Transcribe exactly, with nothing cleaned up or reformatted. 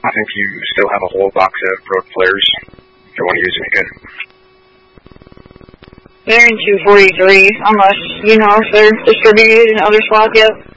I think you still have a whole box of Rogue Flares if you want to use them again. They're in two forty-three, unless, you know, if they're distributed in other slots yet.